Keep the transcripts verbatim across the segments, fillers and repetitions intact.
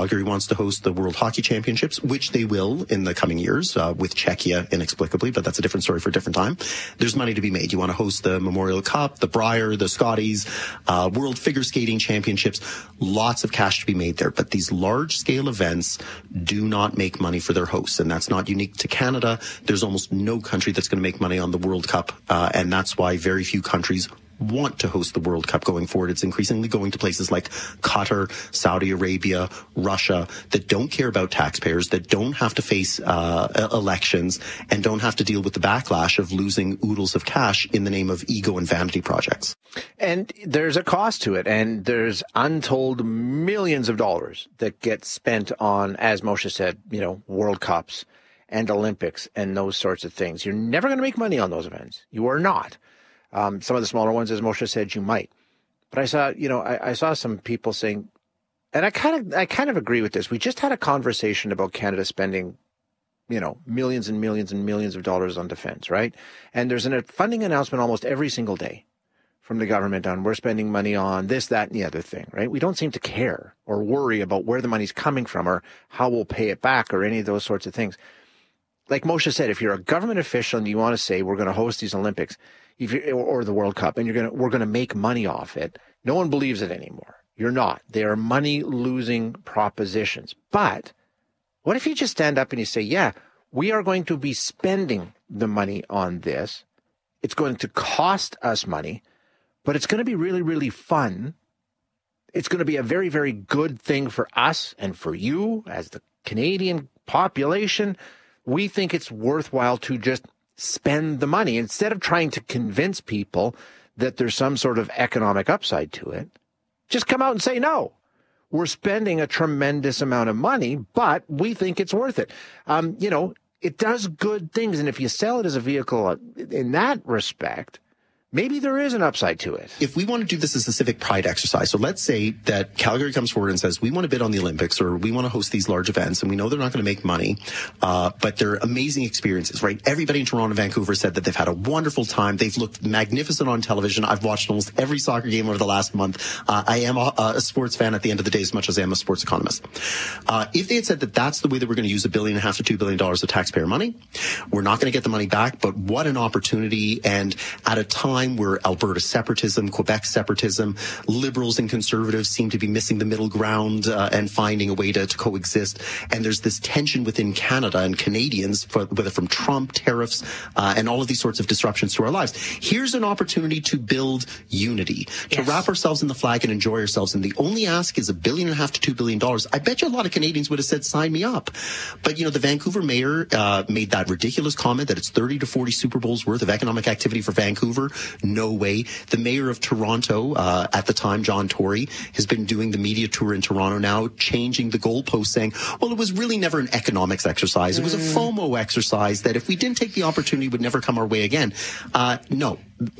Calgary wants to host the World Hockey Championships, which they will in the coming years, uh, with Czechia inexplicably, but that's a different story for a different time. There's money to be made. You want to host the Memorial Cup, the Brier, the Scotties, uh, World Figure Skating Championships, lots of cash to be made there. But these large-scale events do not make money for their hosts, and that's not unique to Canada. There's almost no country that's going to make money on the World Cup, uh, and that's why very few countries want to host the World Cup going forward. It's increasingly going to places like Qatar, Saudi Arabia, Russia, that don't care about taxpayers, that don't have to face uh, elections, and don't have to deal with the backlash of losing oodles of cash in the name of ego and vanity projects. And there's a cost to it, and there's untold millions of dollars that get spent on, as Moshe said, you know, World Cups and Olympics and those sorts of things. You're never going to make money on those events. You are not. Um, some of the smaller ones, as Moshe said, you might. But I saw, you know, I, I saw some people saying, and I kind of, I kind of agree with this. We just had a conversation about Canada spending, you know, millions and millions and millions of dollars on defense, right? And there's a funding announcement almost every single day from the government on we're spending money on this, that, and the other thing, right? We don't seem to care or worry about where the money's coming from or how we'll pay it back or any of those sorts of things. Like Moshe said, if you're a government official and you want to say we're going to host these Olympics, If you, or the World Cup, and you're gonna, we're gonna make money off it. No one believes it anymore. You're not. They are money-losing propositions. But what if you just stand up and you say, yeah, we are going to be spending the money on this. It's going to cost us money, but it's going to be really, really fun. It's going to be a very, very good thing for us and for you as the Canadian population. We think it's worthwhile to just spend the money instead of trying to convince people that there's some sort of economic upside to it. Just come out and say, no, we're spending a tremendous amount of money, but we think it's worth it. Um, you know, it does good things. And if you sell it as a vehicle in that respect, maybe there is an upside to it. If we want to do this as a civic pride exercise, so let's say that Calgary comes forward and says, we want to bid on the Olympics or we want to host these large events, and we know they're not going to make money, uh, but they're amazing experiences, right? Everybody in Toronto and Vancouver said that they've had a wonderful time. They've looked magnificent on television. I've watched almost every soccer game over the last month. Uh, I am a, a sports fan at the end of the day as much as I am a sports economist. Uh, if they had said that that's the way that we're going to use a billion and a half to two billion dollars of taxpayer money, we're not going to get the money back, but what an opportunity. And at a time where Alberta separatism, Quebec separatism, liberals and conservatives seem to be missing the middle ground uh, and finding a way to, to coexist. And there's this tension within Canada and Canadians, for, whether from Trump, tariffs, uh, and all of these sorts of disruptions to our lives. Here's an opportunity to build unity, to yes. wrap ourselves in the flag and enjoy ourselves. And the only ask is a billion and a half to two billion dollars. I bet you a lot of Canadians would have said, sign me up. But, you know, the Vancouver mayor uh, made that ridiculous comment that it's thirty to forty Super Bowls worth of economic activity for Vancouver. No way. The mayor of Toronto, uh, at the time, John Tory, has been doing the media tour in Toronto now, changing the goalpost, saying, well, it was really never an economics exercise. It was a FOMO exercise that if we didn't take the opportunity would never come our way again. Uh, no.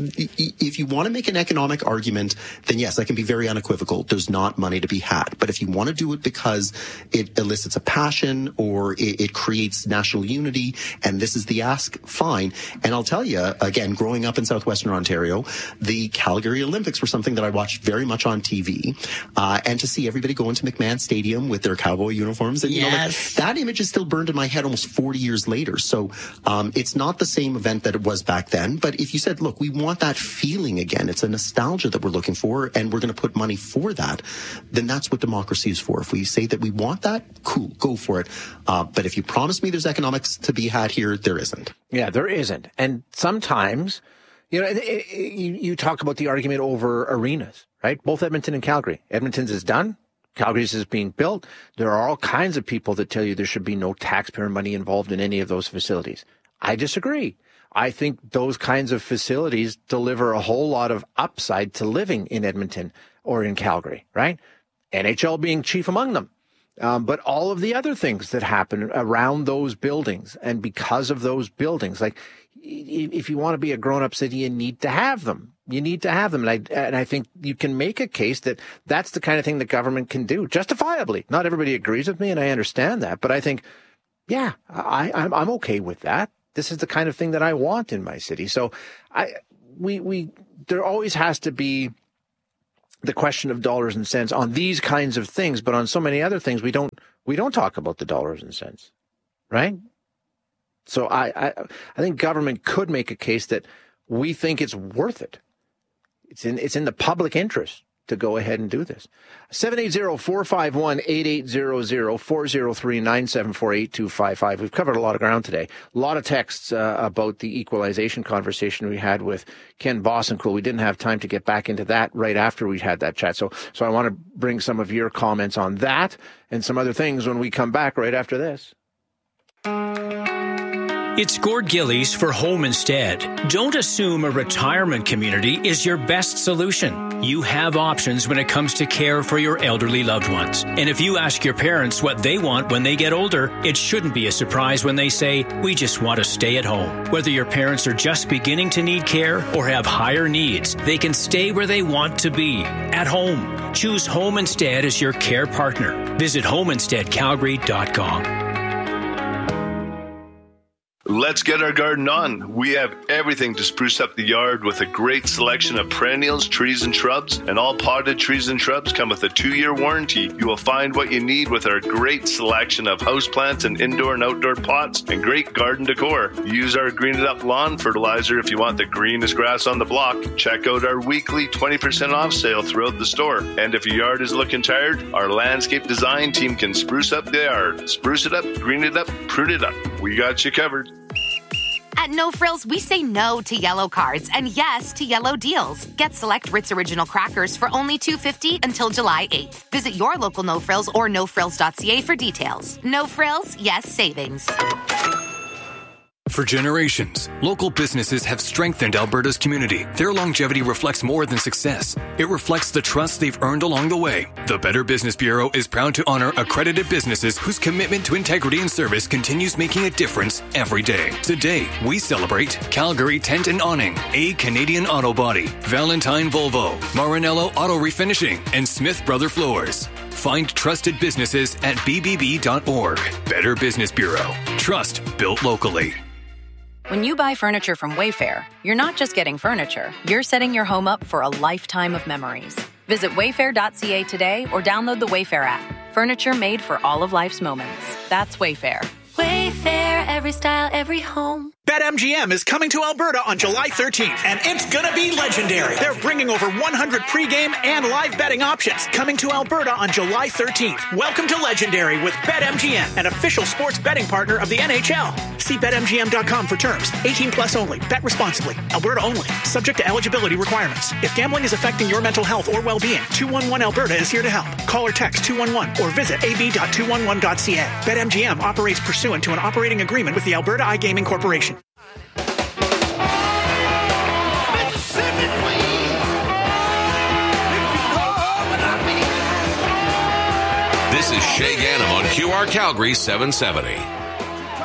If you want to make an economic argument, then yes, that can be very unequivocal. There's not money to be had. But if you want to do it because it elicits a passion or it, it creates national unity, and this is the ask, fine. And I'll tell you, again, growing up in southwestern Ontario, the Calgary Olympics were something that I watched very much on T V. Uh, and to see everybody go into McMahon Stadium with their cowboy uniforms, and yes. you know, like, that image is still burned in my head almost forty years later. So um, it's not the same event that it was back then. But if you said, look, we want that feeling again, it's a nostalgia that we're looking for, and we're going to put money for that, then that's what democracy is for. If we say that we want that, cool, go for it. Uh, but if you promise me there's economics to be had here, there isn't. Yeah, there isn't. And sometimes, you know, it, it, you, you talk about the argument over arenas, right? Both Edmonton and Calgary. Edmonton's is done. Calgary's is being built. There are all kinds of people that tell you there should be no taxpayer money involved in any of those facilities. I disagree. I think those kinds of facilities deliver a whole lot of upside to living in Edmonton or in Calgary, right? N H L being chief among them. Um, but all of the other things that happen around those buildings and because of those buildings, like if you want to be a grown-up city, you need to have them. You need to have them. And I, and I think you can make a case that that's the kind of thing the government can do justifiably. Not everybody agrees with me, and I understand that. But I think, yeah, I, I'm, I'm okay with that. This is the kind of thing that I want in my city. So I, we, we, there always has to be the question of dollars and cents on these kinds of things, but on so many other things, we don't we don't talk about the dollars and cents, right? So I I, I think government could make a case that we think it's worth it. It's in it's in the public interest to go ahead and do this. seven eight zero, four five one, eight eight zero zero, four zero three, nine seven four, eight two five five. We've covered a lot of ground today. A lot of texts uh, about the equalization conversation we had with Ken Bossencool. We didn't have time to get back into that right after we had that chat. So, so I want to bring some of your comments on that and some other things when we come back right after this. It's Gord Gillies for Home Instead. Don't assume a retirement community is your best solution. You have options when it comes to care for your elderly loved ones. And if you ask your parents what they want when they get older, it shouldn't be a surprise when they say, we just want to stay at home. Whether your parents are just beginning to need care or have higher needs, they can stay where they want to be, at home. Choose Home Instead as your care partner. Visit home instead calgary dot com. Let's get our garden on. We have everything to spruce up the yard with a great selection of perennials, trees, and shrubs. And all potted trees and shrubs come with a two-year warranty. You will find what you need with our great selection of houseplants and indoor and outdoor pots and great garden decor. Use our Green It Up lawn fertilizer if you want the greenest grass on the block. Check out our weekly twenty percent off sale throughout the store. And if your yard is looking tired, our landscape design team can spruce up the yard. Spruce it up, green it up, prune it up. We got you covered. At No Frills, we say no to yellow cards and yes to yellow deals. Get select Ritz Original crackers for only two dollars and fifty cents until July eighth. Visit your local No Frills or no frills dot c a for details. No Frills, yes savings. For generations, local businesses have strengthened Alberta's community. Their longevity reflects more than success. It reflects the trust they've earned along the way. The Better Business Bureau is proud to honor accredited businesses whose commitment to integrity and service continues making a difference every day. Today, we celebrate Calgary Tent and Awning, A Canadian Auto Body, Valentine Volvo, Marinello Auto Refinishing, and Smith Brother Floors. Find trusted businesses at b b b dot org. Better Business Bureau. Trust built locally. When you buy furniture from Wayfair, you're not just getting furniture, you're setting your home up for a lifetime of memories. Visit wayfair dot c a today or download the Wayfair app. Furniture made for all of life's moments. That's Wayfair. Wayfair, every style, every home. BetMGM is coming to Alberta on July thirteenth, and it's gonna be legendary. They're bringing over one hundred pregame and live betting options. Coming to Alberta on July thirteenth. Welcome to Legendary with BetMGM, an official sports betting partner of the N H L. See bet M G M dot com for terms. eighteen plus only. Bet responsibly. Alberta only. Subject to eligibility requirements. If gambling is affecting your mental health or well-being, two one one Alberta is here to help. Call or text two one one or visit a b dot two one one dot c a. BetMGM operates pursuant to an operating agreement with the Alberta iGaming Corporation. This is Shay Ganem on Q R Calgary seven seventy.